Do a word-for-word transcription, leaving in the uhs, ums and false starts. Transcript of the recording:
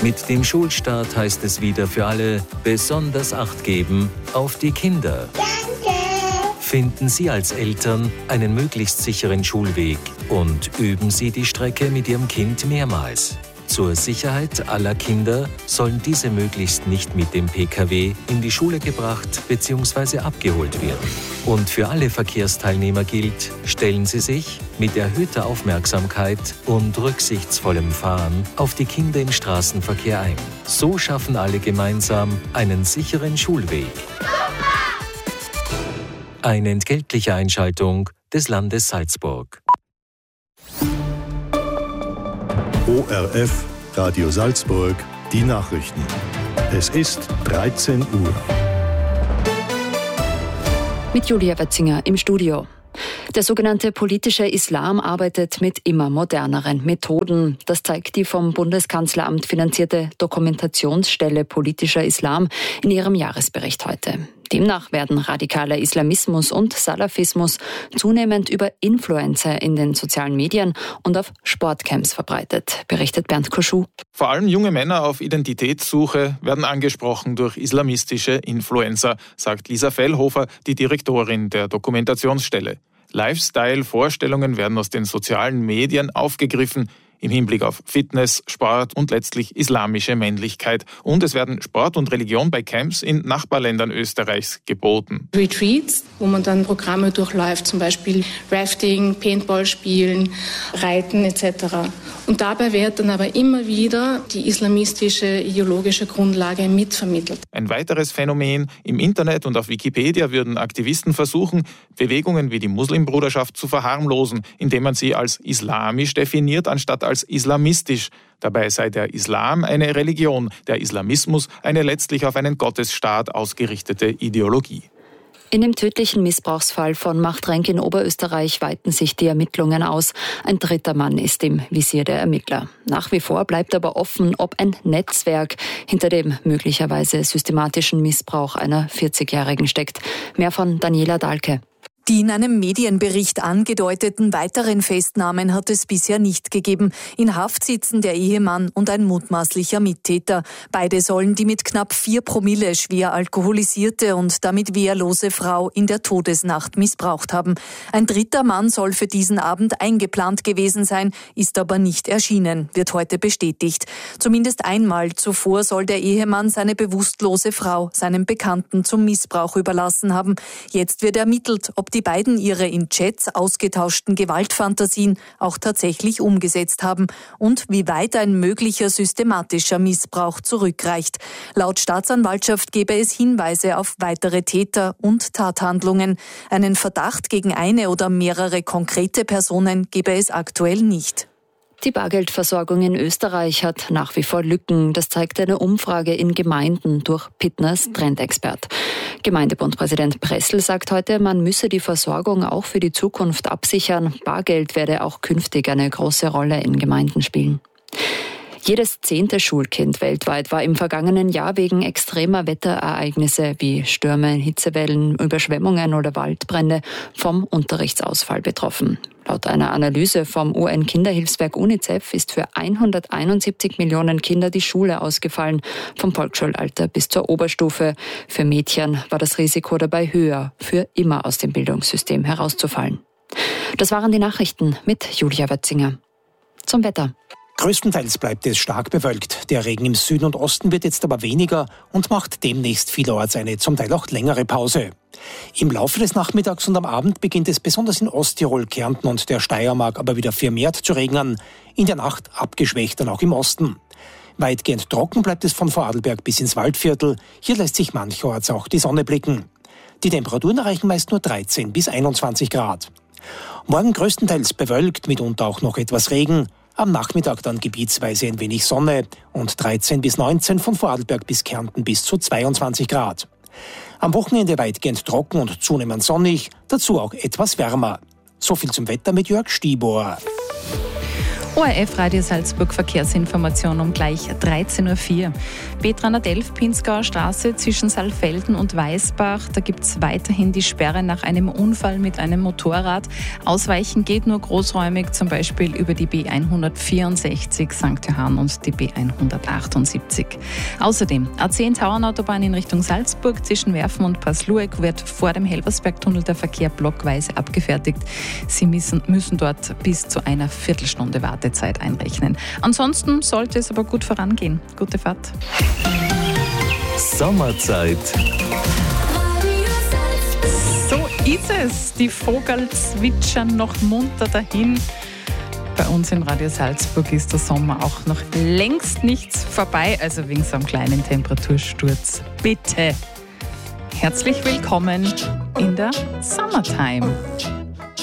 Mit dem Schulstart heißt es wieder für alle besonders Acht geben auf die Kinder. Danke! Finden Sie als Eltern einen möglichst sicheren Schulweg und üben Sie die Strecke mit Ihrem Kind mehrmals. Zur Sicherheit aller Kinder sollen diese möglichst nicht mit dem P K W in die Schule gebracht bzw. abgeholt werden. Und für alle Verkehrsteilnehmer gilt, stellen Sie sich mit erhöhter Aufmerksamkeit und rücksichtsvollem Fahren auf die Kinder im Straßenverkehr ein. So schaffen alle gemeinsam einen sicheren Schulweg. Eine entgeltliche Einschaltung des Landes Salzburg. O R F, Radio Salzburg, die Nachrichten. Es ist dreizehn Uhr. Mit Julia Wetzinger im Studio. Der sogenannte politische Islam arbeitet mit immer moderneren Methoden. Das zeigt die vom Bundeskanzleramt finanzierte Dokumentationsstelle Politischer Islam in ihrem Jahresbericht heute. Demnach werden radikaler Islamismus und Salafismus zunehmend über Influencer in den sozialen Medien und auf Sportcamps verbreitet, berichtet Bernd Koschuh. Vor allem junge Männer auf Identitätssuche werden angesprochen durch islamistische Influencer, sagt Lisa Fellhofer, die Direktorin der Dokumentationsstelle. Lifestyle-Vorstellungen werden aus den sozialen Medien aufgegriffen, im Hinblick auf Fitness, Sport und letztlich islamische Männlichkeit. Und es werden Sport und Religion bei Camps in Nachbarländern Österreichs geboten. Retreats, wo man dann Programme durchläuft, zum Beispiel Rafting, Paintball spielen, Reiten et cetera. Und dabei wird dann aber immer wieder die islamistische ideologische Grundlage mitvermittelt. Ein weiteres Phänomen: Im Internet und auf Wikipedia würden Aktivisten versuchen, Bewegungen wie die Muslimbruderschaft zu verharmlosen, indem man sie als islamisch definiert, anstatt als islamistisch. Dabei sei der Islam eine Religion, der Islamismus eine letztlich auf einen Gottesstaat ausgerichtete Ideologie. In dem tödlichen Missbrauchsfall von Machtrenk in Oberösterreich weiten sich die Ermittlungen aus. Ein dritter Mann ist im Visier der Ermittler. Nach wie vor bleibt aber offen, ob ein Netzwerk hinter dem möglicherweise systematischen Missbrauch einer vierzigjährigen steckt. Mehr von Daniela Dahlke. Die in einem Medienbericht angedeuteten weiteren Festnahmen hat es bisher nicht gegeben. In Haft sitzen der Ehemann und ein mutmaßlicher Mittäter. Beide sollen die mit knapp vier Promille schwer alkoholisierte und damit wehrlose Frau in der Todesnacht missbraucht haben. Ein dritter Mann soll für diesen Abend eingeplant gewesen sein, ist aber nicht erschienen, wird heute bestätigt. Zumindest einmal zuvor soll der Ehemann seine bewusstlose Frau seinem Bekannten zum Missbrauch überlassen haben. Jetzt wird ermittelt, ob die beiden ihre in Chats ausgetauschten Gewaltfantasien auch tatsächlich umgesetzt haben und wie weit ein möglicher systematischer Missbrauch zurückreicht. Laut Staatsanwaltschaft gebe es Hinweise auf weitere Täter und Tathandlungen. Einen Verdacht gegen eine oder mehrere konkrete Personen gebe es aktuell nicht. Die Bargeldversorgung in Österreich hat nach wie vor Lücken. Das zeigt eine Umfrage in Gemeinden durch Pittners Trendexpert. Gemeindebundpräsident Pressl sagt heute, man müsse die Versorgung auch für die Zukunft absichern. Bargeld werde auch künftig eine große Rolle in Gemeinden spielen. Jedes zehnte Schulkind weltweit war im vergangenen Jahr wegen extremer Wetterereignisse wie Stürme, Hitzewellen, Überschwemmungen oder Waldbrände vom Unterrichtsausfall betroffen. Laut einer Analyse vom U N-Kinderhilfswerk UNICEF ist für hunderteinundsiebzig Millionen Kinder die Schule ausgefallen, vom Volksschulalter bis zur Oberstufe. Für Mädchen war das Risiko dabei höher, für immer aus dem Bildungssystem herauszufallen. Das waren die Nachrichten mit Julia Wetzinger. Zum Wetter. Größtenteils bleibt es stark bewölkt. Der Regen im Süden und Osten wird jetzt aber weniger und macht demnächst vielerorts eine zum Teil auch längere Pause. Im Laufe des Nachmittags und am Abend beginnt es besonders in Osttirol, Kärnten und der Steiermark aber wieder vermehrt zu regnen. In der Nacht abgeschwächt dann auch im Osten. Weitgehend trocken bleibt es von Vorarlberg bis ins Waldviertel. Hier lässt sich mancherorts auch die Sonne blicken. Die Temperaturen erreichen meist nur dreizehn bis einundzwanzig Grad. Morgen größtenteils bewölkt, mitunter auch noch etwas Regen. Am Nachmittag dann gebietsweise ein wenig Sonne und dreizehn bis neunzehn, von Vorarlberg bis Kärnten bis zu zweiundzwanzig Grad. Am Wochenende weitgehend trocken und zunehmend sonnig, dazu auch etwas wärmer. So viel zum Wetter mit Jörg Stieber. O R F Radio Salzburg Verkehrsinformation um gleich dreizehn Uhr vier. B dreihundertelf Pinzgauer Straße zwischen Saalfelden und Weißbach. Da gibt es weiterhin die Sperre nach einem Unfall mit einem Motorrad. Ausweichen geht nur großräumig, zum Beispiel über die B hundertvierundsechzig Sankt Johann und die B hundertachtundsiebzig. Außerdem A zehn Tauernautobahn in Richtung Salzburg zwischen Werfen und Paslueck wird vor dem Helbersbergtunnel der Verkehr blockweise abgefertigt. Sie müssen, müssen dort bis zu einer Viertelstunde warten. Zeit einrechnen. Ansonsten sollte es aber gut vorangehen. Gute Fahrt. Sommerzeit. So ist es. Die Vogel zwitschern noch munter dahin. Bei uns im Radio Salzburg ist der Sommer auch noch längst nichts vorbei, also wegen so einem kleinen Temperatursturz. Bitte. Herzlich willkommen in der Summertime.